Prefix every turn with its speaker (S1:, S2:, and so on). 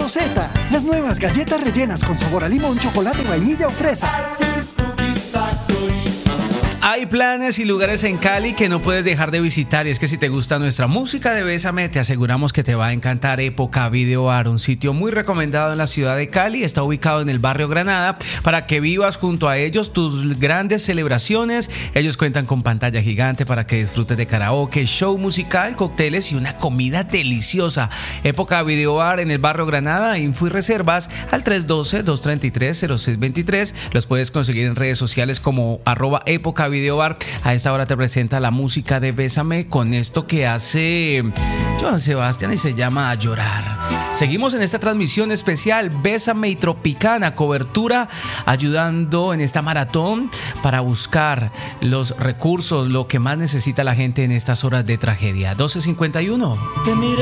S1: Rosetas, las nuevas galletas rellenas con sabor a limón, chocolate, vainilla o fresa.
S2: Hay planes y lugares en Cali que no puedes dejar de visitar, y es que si te gusta nuestra música de Bésame, te aseguramos que te va a encantar Época Video Bar, un sitio muy recomendado en la ciudad de Cali. Está ubicado en el barrio Granada para que vivas junto a ellos tus grandes celebraciones. Ellos cuentan con pantalla gigante para que disfrutes de karaoke, show musical, cócteles y una comida deliciosa. Época Video Bar en el barrio Granada. Info y reservas al 312-233-0623. Los puedes conseguir en redes sociales como @Época Video Bar. A esta hora te presenta la música de Bésame con esto que hace Joan Sebastián y se llama A Llorar. Seguimos en esta transmisión especial Bésame y Tropicana, cobertura ayudando en esta maratón para buscar los recursos, lo que más necesita la gente en estas horas de tragedia. 12:51.